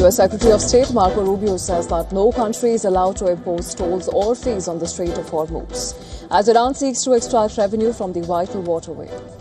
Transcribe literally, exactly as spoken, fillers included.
U S Secretary of State Marco Rubio says that no country is allowed to impose tolls or fees on the Strait of Hormuz, as Iran seeks to extract revenue from the vital waterway.